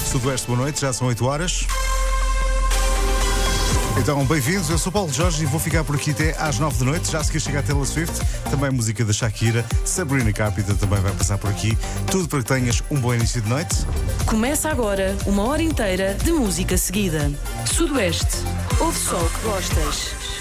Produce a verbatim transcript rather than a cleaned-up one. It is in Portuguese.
Sudoeste, boa noite, já são oito horas. Então, bem-vindos, eu sou Paulo Jorge e vou ficar por aqui até às nove da noite. Já a seguir chega a Taylor Swift, também música da Shakira, Sabrina Carpenter também vai passar por aqui. Tudo para que tenhas um bom início de noite. Começa agora uma hora inteira de música seguida. Sudoeste, ouve só o que gostas.